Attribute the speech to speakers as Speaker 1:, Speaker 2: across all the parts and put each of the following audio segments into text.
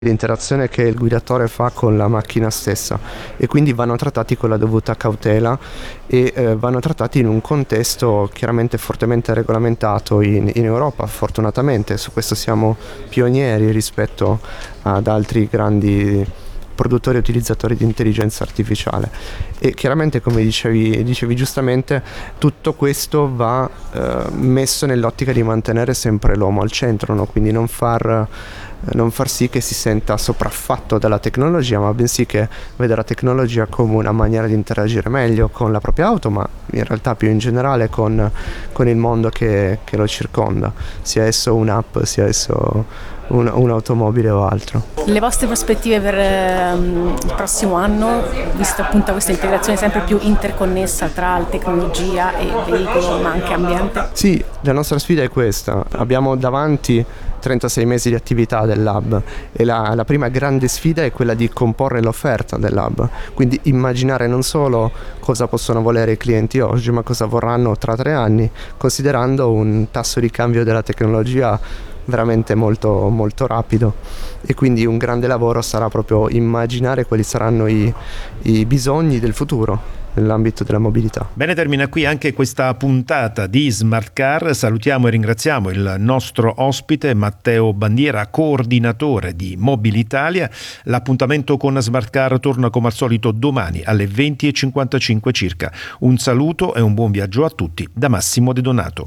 Speaker 1: l'interazione che il guidatore fa con la macchina stessa, e quindi vanno trattati con la dovuta cautela e vanno trattati in un contesto chiaramente fortemente regolamentato in Europa. Fortunatamente su questo siamo pionieri rispetto ad altri grandi produttori e utilizzatori di intelligenza artificiale, e chiaramente, come dicevi giustamente, tutto questo va messo nell'ottica di mantenere sempre l'uomo al centro, no? Quindi non far sì che si senta sopraffatto dalla tecnologia, ma bensì che veda la tecnologia come una maniera di interagire meglio con la propria auto, ma in realtà più in generale con il mondo che lo circonda, sia esso un'app, sia esso un'automobile o altro.
Speaker 2: Le vostre prospettive per il prossimo anno, vista appunto questa integrazione sempre più interconnessa tra tecnologia e veicolo, ma anche ambiente?
Speaker 1: Sì, la nostra sfida è questa. Abbiamo davanti 36 mesi di attività del Lab, e la prima grande sfida è quella di comporre l'offerta del Lab, quindi immaginare non solo cosa possono volere i clienti oggi, ma cosa vorranno tra 3 anni, considerando un tasso di cambio della tecnologia veramente molto, molto rapido, e quindi un grande lavoro sarà proprio immaginare quali saranno i bisogni del futuro nell'ambito della mobilità.
Speaker 3: Bene, termina qui anche questa puntata di Smart Car. Salutiamo e ringraziamo il nostro ospite Matteo Bandiera, coordinatore di Mobilitalia. L'appuntamento con Smart Car torna come al solito domani alle 20:55 circa. Un saluto e un buon viaggio a tutti da Massimo De Donato.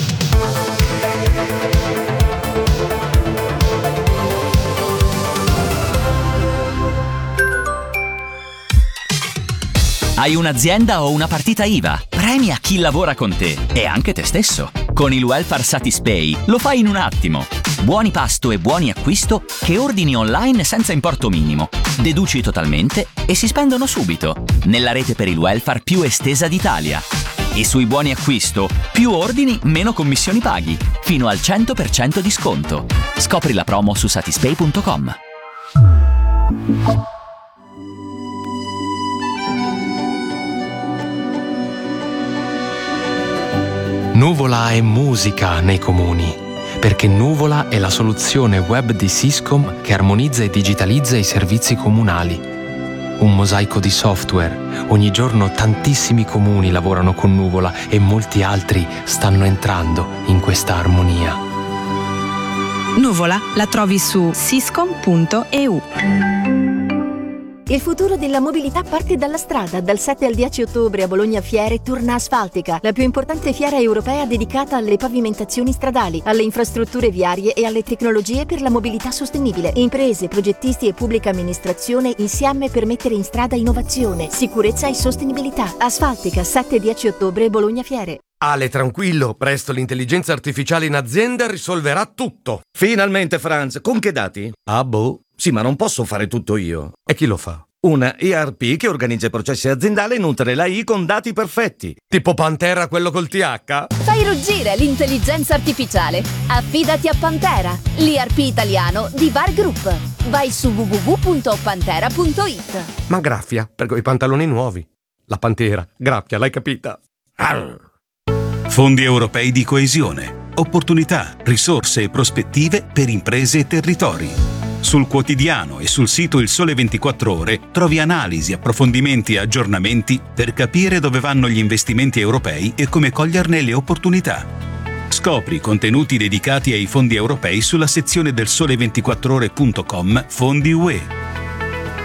Speaker 4: Hai un'azienda o una partita IVA? Premia chi lavora con te e anche te stesso. Con il Welfare Satispay lo fai in un attimo. Buoni pasto e buoni acquisto che ordini online senza importo minimo. Deduci totalmente e si spendono subito. Nella rete per il welfare più estesa d'Italia. E sui buoni acquisto, più ordini, meno commissioni paghi. Fino al 100% di sconto. Scopri la promo su satispay.com.
Speaker 5: Nuvola è musica nei comuni, perché Nuvola è la soluzione web di Syscom che armonizza e digitalizza i servizi comunali. Un mosaico di software. Ogni giorno tantissimi comuni lavorano con Nuvola e molti altri stanno entrando in questa armonia.
Speaker 6: Nuvola la trovi su syscom.eu.
Speaker 7: Il futuro della mobilità parte dalla strada. Dal 7 al 10 ottobre a Bologna Fiere torna Asfaltica, la più importante fiera europea dedicata alle pavimentazioni stradali, alle infrastrutture viarie e alle tecnologie per la mobilità sostenibile. Imprese, progettisti e pubblica amministrazione insieme per mettere in strada innovazione, sicurezza e sostenibilità. Asfaltica, 7-10 ottobre, Bologna Fiere.
Speaker 8: Ale, tranquillo, presto l'intelligenza artificiale in azienda risolverà tutto.
Speaker 9: Finalmente, Franz, con che dati?
Speaker 8: Ah, boh.
Speaker 9: Sì, ma non posso fare tutto io.
Speaker 8: E chi lo fa?
Speaker 9: Una ERP che organizza i processi aziendali e nutre l'AI con dati perfetti.
Speaker 8: Tipo Pantera, quello col TH?
Speaker 10: Fai ruggire l'intelligenza artificiale. Affidati a Pantera, l'ERP italiano di Var Group. Vai su www.pantera.it.
Speaker 8: Ma graffia, per quei pantaloni nuovi. La Pantera, graffia, l'hai capita? Arr.
Speaker 11: Fondi europei di coesione. Opportunità, risorse e prospettive per imprese e territori. Sul quotidiano e sul sito Il Sole 24 Ore trovi analisi, approfondimenti e aggiornamenti per capire dove vanno gli investimenti europei e come coglierne le opportunità. Scopri contenuti dedicati ai fondi europei sulla sezione del sole24ore.com Fondi UE.